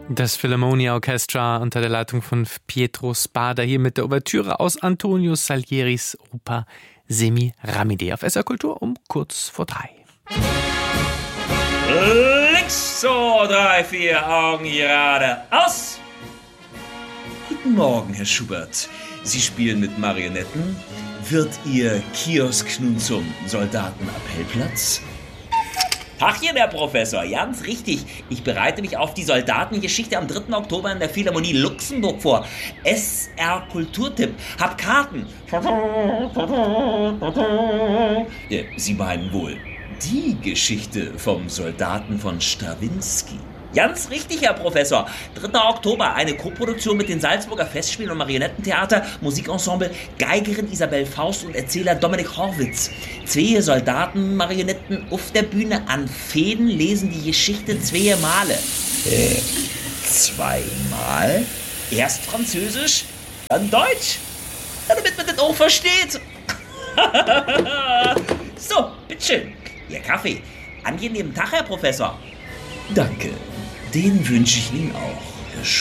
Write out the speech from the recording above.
Das Philharmonia Orchestra unter der Leitung von Pietro Spada hier mit der Ouvertüre aus Antonio Salieris Oper Semiramide auf SR Kultur um kurz vor 3. Links, so, 3, 4 Augen geradeaus. Guten Morgen, Herr Schubert. Sie spielen mit Marionetten. Wird Ihr Kiosk nun zum Soldatenappellplatz? Tachchen, Herr Professor, ganz richtig. Ich bereite mich auf die Soldatengeschichte am 3. Oktober in der Philharmonie Luxemburg vor. SR Kulturtipp. Hab Karten. Sie meinen wohl die Geschichte vom Soldaten von Strawinski. Ganz richtig, Herr Professor. 3. Oktober, eine Koproduktion mit den Salzburger Festspielen und Marionettentheater, Musikensemble, Geigerin Isabel Faust und Erzähler Dominik Horwitz. 2 Soldaten, Marionetten auf der Bühne an Fäden lesen die Geschichte 2 Male. 2 Mal? Erst Französisch, dann Deutsch. Damit man das auch versteht. So, bitteschön. Ihr Kaffee. Angenehmen Tag, Herr Professor. Danke. Den wünsche ich Ihnen auch, Herr Schubert.